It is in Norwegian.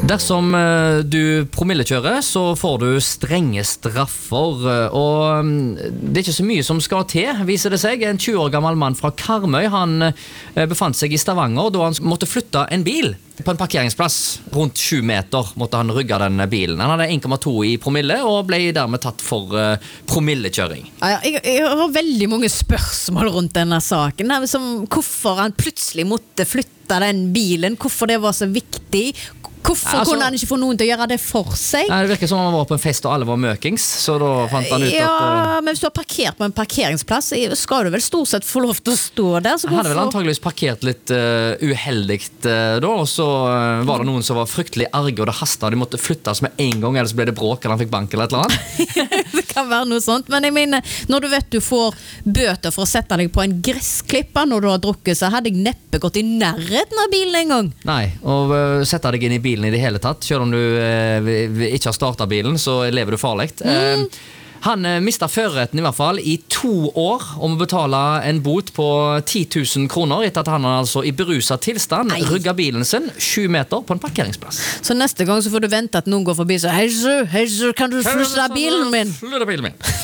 Dersom du promillekjører, så får du strenge straffer, og det er ikke så mye som skal til, viser det seg. En 20 år gammel mann fra Karmøy, han befant seg i Stavanger da han måtte flytte en bil på en parkeringsplass. Rundt 7 meter måtte han rygge den bilen. Han hadde 1,2 i promille og ble dermed tatt for promillekjøring. Ja, jeg har veldig mange spørsmål rundt denne saken, som hvorfor han plutselig måtte flytte den bilen, hvorfor det var så viktig. Hvorfor kunne han ikke få noen til å gjøre det for seg? Nei, det virker som om han var på en fest og alle var møkings, så da fant han ut at... Ja, men hvis du har parkert på en parkeringsplass, skal du vel stort sett få lov til å stå der? Han hadde vel antageligvis parkert litt uheldigt da, og så var det noen som var fryktelig arge, og det hastet, og de måtte flyttes med en gang, ellers ble det bråk, eller han fikk bank eller et eller annet. Det kan være noe sånt, men jeg mener, når du vet du får bøter for å sette deg på en gressklipper når du har drukket, så hadde jeg neppe gått i nærheten av bilen en gang. Nei, og sette deg inn i bilen i det hele tatt, selv om du ikke har startet bilen, så lever du farligt. Han mistet førerretten i hvert fall i 2 år om å betale en bot på 10 000 kroner etter at han altså i beruset tilstand rygget bilen sin 7 meter på en parkeringsplass. Så neste gang så får du vente at noen går forbi, så hei, kan du flytte bilen min? Flytte bilen min.